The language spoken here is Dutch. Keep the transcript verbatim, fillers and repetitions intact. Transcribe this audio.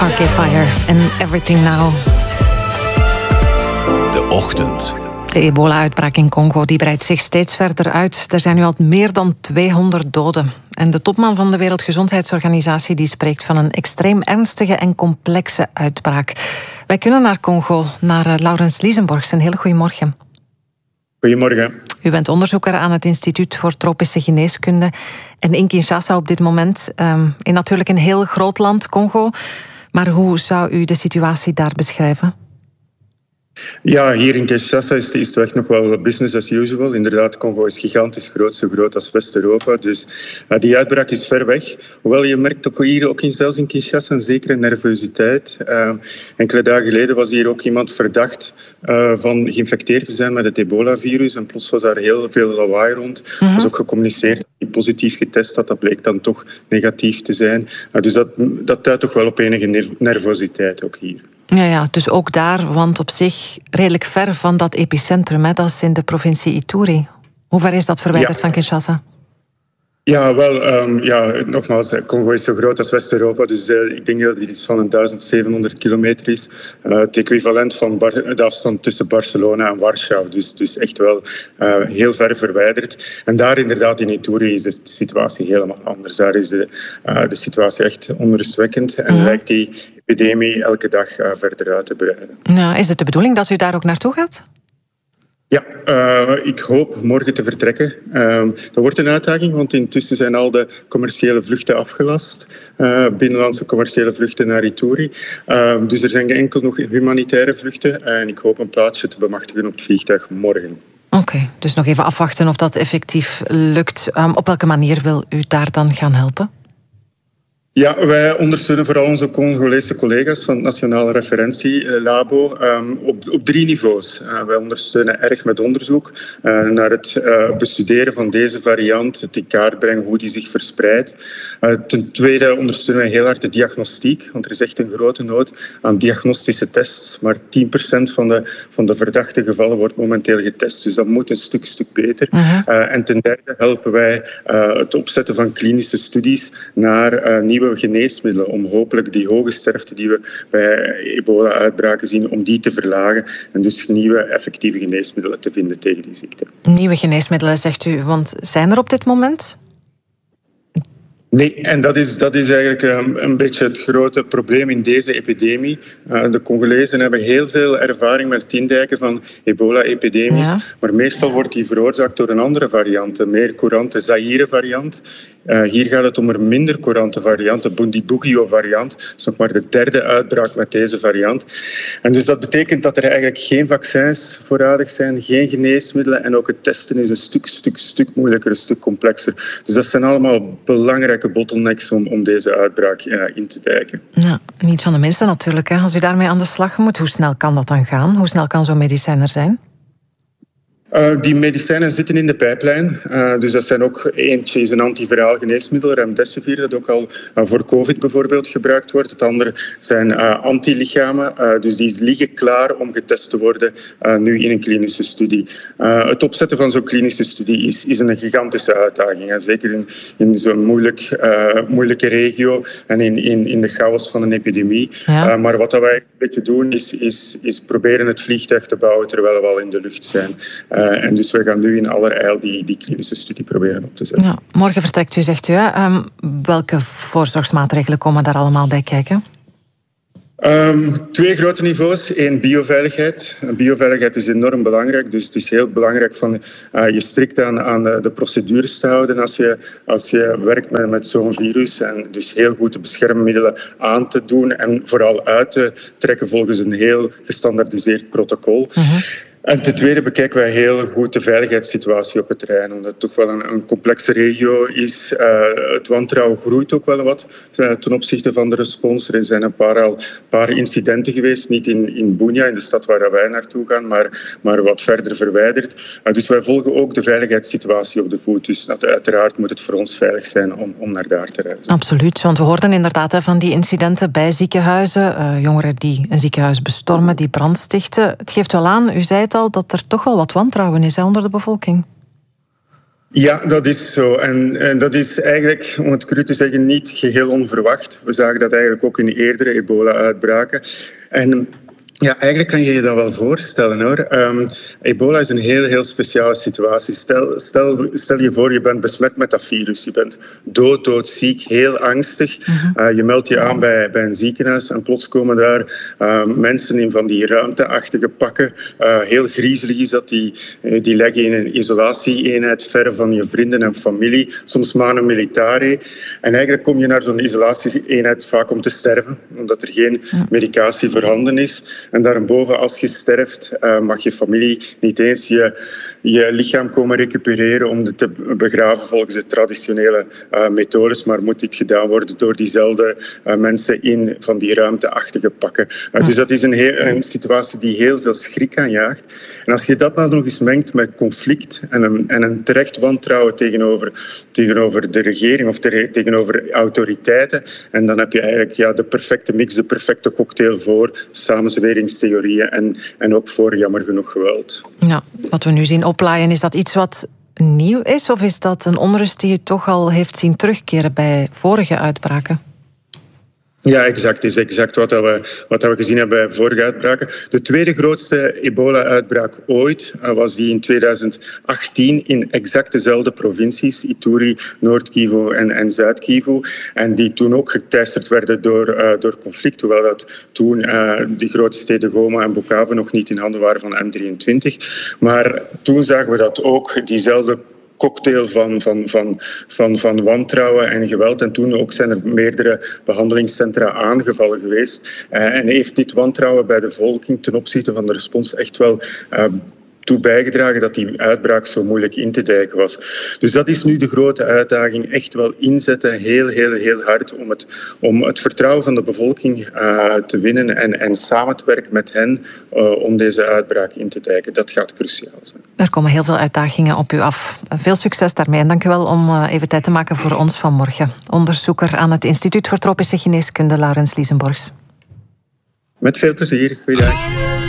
Arcade Fire en Everything Now. De ochtend. De ebola-uitbraak in Congo die breidt zich steeds verder uit. Er zijn nu al meer dan tweehonderd doden. En de topman van de Wereldgezondheidsorganisatie die spreekt van een extreem ernstige en complexe uitbraak. Wij kunnen naar Congo, naar Laurens Liesenborgs. Een hele goede morgen. Goedemorgen. U bent onderzoeker aan het Instituut voor Tropische Geneeskunde. En in Kinshasa op dit moment, um, in natuurlijk een heel groot land, Congo. Maar hoe zou u de situatie daar beschrijven? Ja, hier in Kinshasa is, is het echt nog wel business as usual. Inderdaad, Congo is gigantisch groot, zo groot als West-Europa. Dus uh, die uitbraak is ver weg. Hoewel je merkt ook hier, ook in, zelfs in Kinshasa, een zekere nervositeit. Uh, enkele dagen geleden was hier ook iemand verdacht uh, van geïnfecteerd te zijn met het ebola-virus. En plots was daar heel veel lawaai rond. Er uh-huh. was ook gecommuniceerd dat hij positief getest had. Dat bleek dan toch negatief te zijn. Uh, dus dat, dat duidt toch wel op enige nervositeit ook hier. Ja, ja, dus ook daar, want op zich redelijk ver van dat epicentrum, hè, dat is in de provincie Ituri. Hoe ver is dat verwijderd ja. van Kinshasa? Ja, wel, um, ja, nogmaals, Congo is zo groot als West-Europa, dus uh, ik denk dat het iets van duizend zevenhonderd kilometer is. Uh, het equivalent van Bar- de afstand tussen Barcelona en Warschau, dus, dus echt wel uh, heel ver verwijderd. En daar inderdaad in Ituri is de situatie helemaal anders. Daar is de, uh, de situatie echt onrustwekkend en ja. lijkt die epidemie elke dag uh, verder uit te breiden. Nou, is het de bedoeling dat u daar ook naartoe gaat? Ja, uh, ik hoop morgen te vertrekken. Uh, dat wordt een uitdaging, want intussen zijn al de commerciële vluchten afgelast. Uh, binnenlandse commerciële vluchten naar Ituri. Uh, dus er zijn enkel nog humanitaire vluchten. En ik hoop een plaatsje te bemachtigen op het vliegtuig morgen. Oké, okay, dus nog even afwachten of dat effectief lukt. Um, op welke manier wil u daar dan gaan helpen? Ja, wij ondersteunen vooral onze Congolese collega's van het Nationale Referentielabo um, op, op drie niveaus. Uh, wij ondersteunen erg met onderzoek uh, naar het uh, bestuderen van deze variant, het in kaart brengen hoe die zich verspreidt. Uh, ten tweede ondersteunen wij heel hard de diagnostiek, want er is echt een grote nood aan diagnostische tests. Maar tien procent van de, van de verdachte gevallen wordt momenteel getest, dus dat moet een stuk, stuk beter. Uh-huh. Uh, en ten derde helpen wij uh, het opzetten van klinische studies naar uh, nieuwe geneesmiddelen om hopelijk die hoge sterfte die we bij ebola-uitbraken zien, om die te verlagen en dus nieuwe effectieve geneesmiddelen te vinden tegen die ziekte. Nieuwe geneesmiddelen, zegt u, want zijn er op dit moment? Nee, en dat is, dat is eigenlijk een, een beetje het grote probleem in deze epidemie. Uh, de Congolezen hebben heel veel ervaring met het indijken van ebola-epidemies, ja. maar meestal wordt die veroorzaakt door een andere variant, een meer courante Zaire-variant. Uh, hier gaat het om een minder courante variant, de Bundibugyo-variant. Dat is nog maar de derde uitbraak met deze variant. En dus dat betekent dat er eigenlijk geen vaccins voorradig zijn, geen geneesmiddelen en ook het testen is een stuk, stuk, stuk moeilijker, een stuk complexer. Dus dat zijn allemaal belangrijke bottlenecks om, om deze uitbraak uh, in te dijken. Ja, niet van de minste natuurlijk. Hè. Als u daarmee aan de slag moet, hoe snel kan dat dan gaan? Hoe snel kan zo'n medicijn er zijn? Uh, die medicijnen zitten in de pijplijn. Uh, dus dat zijn ook eentje is een antiviraal geneesmiddel, remdesivir, dat ook al uh, voor COVID bijvoorbeeld gebruikt wordt. Het andere zijn uh, antilichamen, uh, dus die liggen klaar om getest te worden uh, nu in een klinische studie. Uh, het opzetten van zo'n klinische studie is, is een gigantische uitdaging. Hè. Zeker in, in zo'n moeilijk, uh, moeilijke regio en in, in, in de chaos van een epidemie. Ja. Uh, maar wat wij een beetje doen is, is, is proberen het vliegtuig te bouwen terwijl we al in de lucht zijn. Uh, Uh, en dus we gaan nu in allerijl die, die klinische studie proberen op te zetten. Ja, morgen vertrekt u, zegt u. Hè? Um, welke voorzorgsmaatregelen komen daar allemaal bij kijken? Um, twee grote niveaus. Eén, bioveiligheid. Bioveiligheid is enorm belangrijk. Dus het is heel belangrijk van uh, je strikt aan, aan de procedures te houden als je, als je werkt met, met zo'n virus. En dus heel goed de beschermmiddelen aan te doen en vooral uit te trekken volgens een heel gestandaardiseerd protocol. Uh-huh. En ten tweede bekijken wij heel goed de veiligheidssituatie op het terrein, omdat het toch wel een, een complexe regio is. Uh, het wantrouwen groeit ook wel wat uh, ten opzichte van de respons. Er zijn een paar, al, paar incidenten geweest, niet in, in Bunia, in de stad waar wij naartoe gaan, maar, maar wat verder verwijderd. Uh, dus wij volgen ook de veiligheidssituatie op de voet. Dus dat, uiteraard moet het voor ons veilig zijn om, om naar daar te reizen. Absoluut, want we hoorden inderdaad hè, van die incidenten bij ziekenhuizen. Uh, jongeren die een ziekenhuis bestormen, die brand stichten. Het geeft wel aan, u zei het al, dat er toch wel wat wantrouwen is hè, onder de bevolking. Ja, dat is zo. En, en dat is eigenlijk, om het cru te zeggen, niet geheel onverwacht. We zagen dat eigenlijk ook in eerdere ebola-uitbraken. En ja, eigenlijk kan je je dat wel voorstellen, hoor. Um, ebola is een heel, heel speciale situatie. Stel, stel, stel je voor, je bent besmet met dat virus. Je bent dood, doodziek, heel angstig. Uh, je meldt je aan bij, bij een ziekenhuis en plots komen daar uh, mensen in van die ruimteachtige pakken. Uh, heel griezelig is dat. Die, uh, die leggen in een isolatieeenheid ver van je vrienden en familie. Soms manu militari. En eigenlijk kom je naar zo'n isolatieeenheid vaak om te sterven, omdat er geen medicatie voorhanden is. En daarboven, als je sterft, uh, mag je familie niet eens je, je lichaam komen recupereren om het te begraven volgens de traditionele uh, methodes, maar moet dit gedaan worden door diezelfde uh, mensen in van die ruimteachtige pakken. Uh, dus dat is een, heel, een situatie die heel veel schrik aanjaagt. En als je dat nou nog eens mengt met conflict en een, en een terecht wantrouwen tegenover, tegenover de regering of te, tegenover autoriteiten, en dan heb je eigenlijk ja, de perfecte mix, de perfecte cocktail voor samenzweringstheorieën en, en ook voor jammer genoeg geweld. Ja, wat we nu zien oplaaien, is dat iets wat nieuw is? Of is dat een onrust die je toch al heeft zien terugkeren bij vorige uitbraken? Ja, exact. Het is exact wat we, wat we gezien hebben bij vorige uitbraken. De tweede grootste ebola-uitbraak ooit was die in tweeduizend achttien in exact dezelfde provincies, Ituri, Noord-Kivu en, en Zuid-Kivu. En die toen ook geteisterd werden door, uh, door conflict, hoewel dat toen uh, de grote steden Goma en Bukavu nog niet in handen waren van M drieëntwintig. Maar toen zagen we dat ook diezelfde cocktail van, van, van, van, van wantrouwen en geweld. En toen ook zijn er meerdere behandelingscentra aangevallen geweest. Uh, en heeft dit wantrouwen bij de bevolking ten opzichte van de respons echt wel uh, toe bijgedragen dat die uitbraak zo moeilijk in te dijken was. Dus dat is nu de grote uitdaging. Echt wel inzetten, heel, heel, heel hard om het, om het vertrouwen van de bevolking uh, te winnen en, en samen te werken met hen uh, om deze uitbraak in te dijken. Dat gaat cruciaal zijn. Er komen heel veel uitdagingen op u af. Veel succes daarmee en dank u wel om uh, even tijd te maken voor ons vanmorgen. Onderzoeker aan het Instituut voor Tropische Geneeskunde, Laurens Liesenborgs. Met veel plezier. Goeiedag.